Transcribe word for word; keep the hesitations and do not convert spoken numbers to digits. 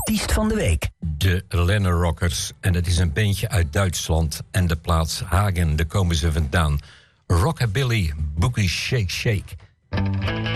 artiest van de week. De Lennon Rockers. En het is een bandje uit Duitsland. En de plaats Hagen, daar komen ze vandaan. Rockabilly Boogie Shake Shake.